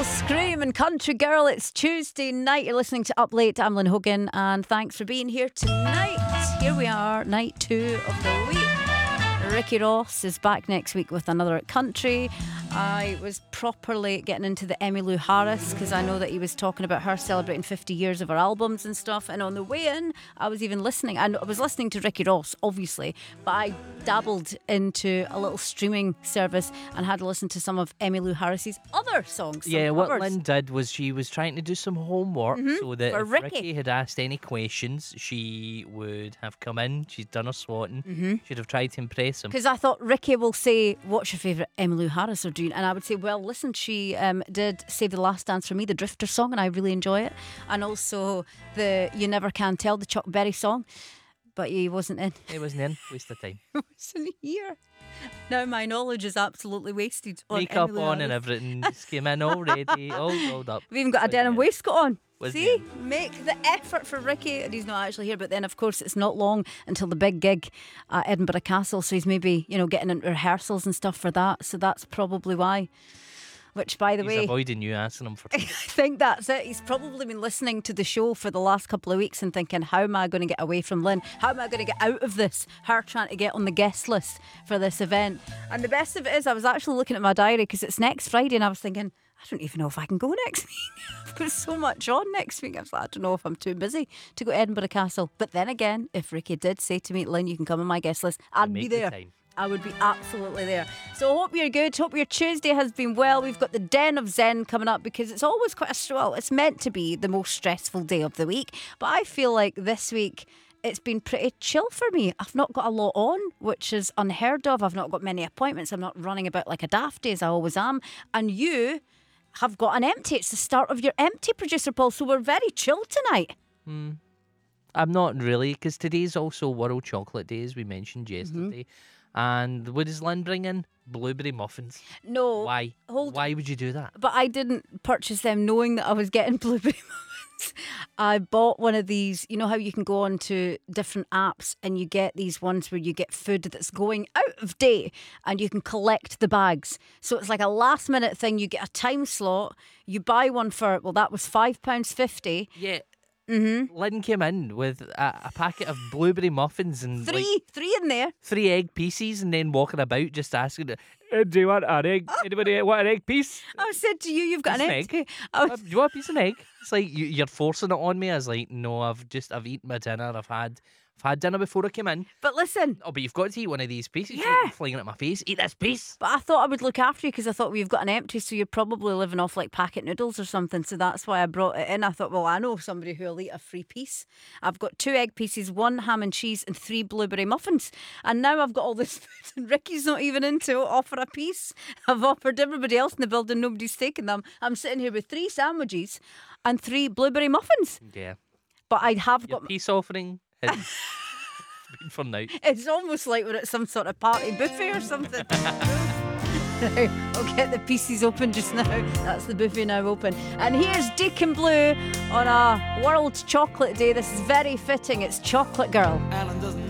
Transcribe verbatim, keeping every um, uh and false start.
Girl Scream and Country Girl. It's Tuesday night. You're listening to Up Late. I'm Lynn Hogan, and thanks for being here tonight. Here we are, night two of the week. Ricky Ross is back next week with another country. I was properly getting into the Emmylou Harris because I know that he was talking about her celebrating fifty years of her albums and stuff. And on the way in, I was even listening. I was listening to Ricky Ross, obviously, but I dabbled into a little streaming service and had to listen to some of Emmylou Harris's other songs. Yeah, covers. what Lynn did was she was trying to do some homework mm-hmm, so that for if Ricky. Ricky had asked any questions, she would have come in. She's done her swatting. Mm-hmm. She'd have tried to impress him. Because I thought Ricky will say, what's your favourite Emmylou Harris or doing? And I would say, well, listen, she um, did Save the Last Dance for Me, the Drifter song, and I really enjoy it. And also the You Never Can Tell, the Chuck Berry song. But he wasn't in. He wasn't in. Waste of time. He wasn't here. Now my knowledge is absolutely wasted. On Makeup Emmylou on Harris. and everything. Just came in already, all rolled up. We've even got a Wasn't denim in. waistcoat on. Wasn't See, in. make the effort for Ricky, and he's not actually here. But then, of course, it's not long until the big gig at Edinburgh Castle, so he's maybe, you know, getting into rehearsals and stuff for that. So that's probably why. Which, by the He's way, avoiding you asking him for I think that's it. He's probably been listening to the show for the last couple of weeks and thinking, how am I going to get away from Lynn? How am I going to get out of this? Her trying to get on the guest list for this event. And the best of it is, I was actually looking at my diary because it's next Friday, and I was thinking, I don't even know if I can go next week. I've got so much on next week. I was like, I don't know if I'm too busy to go to Edinburgh Castle. But then again, if Ricky did say to me, Lynn, you can come on my guest list, I'd be make the there. time. I would be absolutely there. So hope you're good. Hope your Tuesday has been well. We've got the Den of Zen coming up because it's always quite a, well, it's meant to be the most stressful day of the week. But I feel like this week it's been pretty chill for me. I've not got a lot on, which is unheard of. I've not got many appointments. I'm not running about like a dafty as I always am. And you have got an empty. It's the start of your empty, producer Paul. So we're very chill tonight. Hmm. I'm not really, because today's also World Chocolate Day, as we mentioned yesterday. Mm-hmm. And what does Lynn bring in? Blueberry muffins. No. Why? Hold Why would you do that? But I didn't purchase them knowing that I was getting blueberry muffins. I bought one of these. You know how you can go on to different apps and you get these ones where you get food that's going out of date and you can collect the bags. So it's like a last minute thing. You get a time slot. You buy one for, well, that was five pounds fifty. Yeah. Mm-hmm. Lynn came in with a, a packet of blueberry muffins and Three, like, three in there. three egg pieces, and then walking about just asking, uh, "Do you want an egg? Anybody want an egg piece?" I said to you, "You've got Piece an of egg." egg. I Uh, was, do you want a piece of egg? It's like you, you're forcing it on me. I was like, no, I've just I've eaten my dinner. I've had I've had dinner before I came in. but listen. Oh, but you've got to eat one of these pieces. Yeah. You're flying at my face. Eat this piece. But I thought I would look after you because I thought we've got an empty, so you're probably living off like packet noodles or something. So that's why I brought it in. I thought, well, I know somebody who'll eat a free piece. I've got two egg pieces, one ham and cheese, and three blueberry muffins. And now I've got all this food, and Ricky's not even in to offer a piece. I've offered everybody else in the building, nobody's taken them. I'm sitting here with three sandwiches and three blueberry muffins. Yeah. But I have Your got. peace offering has been for now. It's almost like we're at some sort of party buffet or something. Now, I'll get the pieces open just now. That's the buffet now open. And here's Deacon Blue on a World Chocolate Day. This is very fitting. It's Chocolate Girl. Alan doesn't